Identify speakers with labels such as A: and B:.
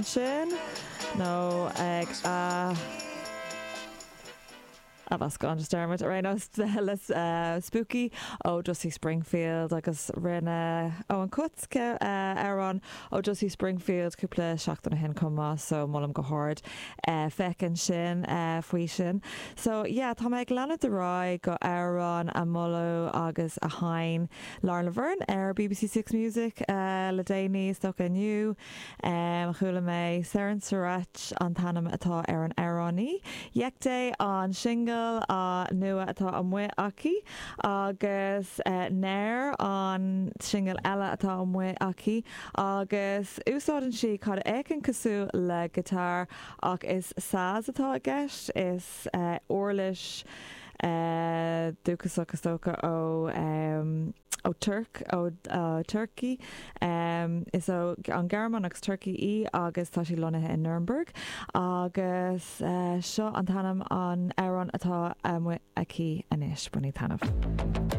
A: sin nó ag bhas gan Dermot Reynolds spooky ó Jussie Springfield agus rinne ó an cutce arán ó Jussie Springfield cúpla seachtainna hen comá so mollam go hard fecin sin faoi sin so tá ag leanna de rá go arán a mollo agus a hain Lauren Laverne ar BBC Six Music le déine sto aniu chula mé Seren Surratt an tanam atá ar an arání Yekte an single a nua atá an mu aci agus Nair an single eile atá an mu aci agus úsáidan si cad écin cosú le guitar ach is saz atá a gceist is orlis dúchas tóca ó Turkey is ó an German agus Turkey í agus tá sí lonathe in Nuremberg agus seo an tanam an arán atá aci inis buní tanmh.